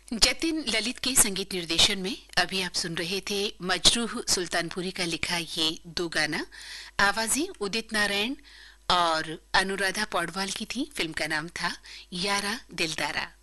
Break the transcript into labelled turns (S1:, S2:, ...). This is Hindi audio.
S1: जतिन ललित के संगीत निर्देशन में अभी आप सुन रहे थे मजरूह सुल्तानपुरी का लिखा ये दो गाना। आवाजें उदित नारायण और अनुराधा पौडवाल की थी। फिल्म का नाम था यारा दिलदारा।